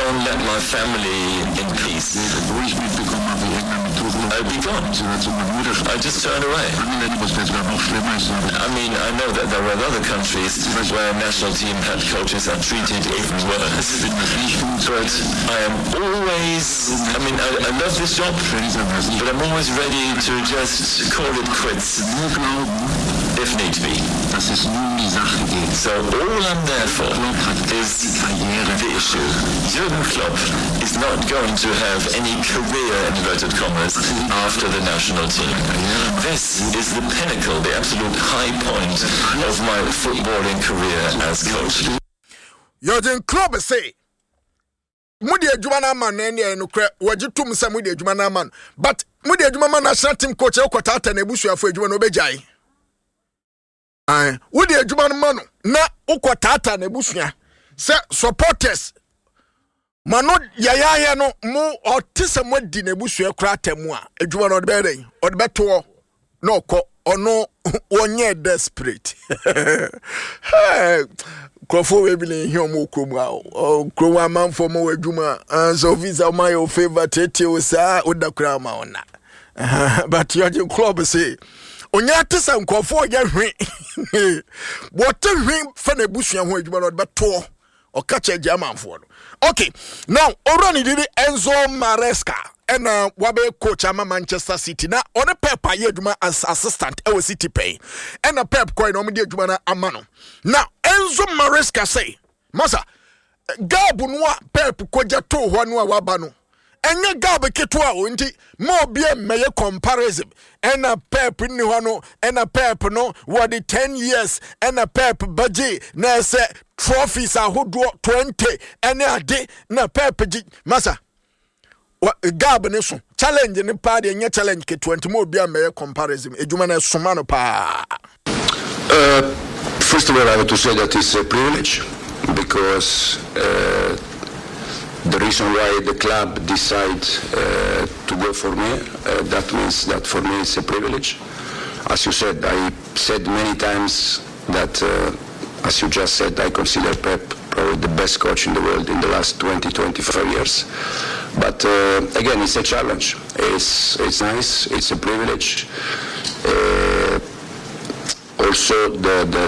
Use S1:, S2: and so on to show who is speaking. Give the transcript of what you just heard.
S1: don't let my family in peace, I'd be gone. I just turned away. I mean, I know that there are other countries where national team head coaches are treated even worse. But I am always, I mean, I love this job, but I'm always ready to just call it quits if need be. So all I'm there for is the issue. Jürgen Klopp is not going to have any career, in inverted commas, after the national team. This is the pinnacle, the absolute high point of my footballing career as coach.
S2: Jürgen Klopp say, Mudi Ejumana man no kre wajitum sa Mudi Ejumana man, but Mudi Ejumana national team coach e kwatata na ebusu afo Ejuma no bejai. Mudi Ejumana man na ukwatata na ebusu se supporters mano yaya no mu otise mwadi na ebusu ekra temu a Ejuma no de be odebeto no ko ono onye desperate. Krofo we be here mo kroma kroma man for mo adwuma so visa my favor tete o sa odakura ma ona but your club say onya tesa nkofo ya hwe what hwe fa na busua ho adwuma no beto o ka che jamanfo no. Okay, now already did Enzo Maresca and wabe coach ama Manchester City na on a Pep aye adwuma as assistant e City pay and a Pep coin on the adwuma na amano. Now Enzo Maresca say masa gabu no Pep koja to ho no waba no enye gabu ketua o nti mo bia meye comparison and a Pep ni ho no and a Pep no what the 10 years and a Pep budget na say trophies are 20 and a day na Pep masa gab ne so challenge ne pa de nye challenge ke 20 mo bia meye comparison ejuma na soma no pa.
S3: First of all, I have to say that it's a privilege because the reason why the club decide to go for me, that means that for me it's a privilege. As you said, I said many times that as you just said, I consider Pep probably the best coach in the world in the last 20-25 years. But again, it's a challenge. It's nice. It's a privilege. Also, the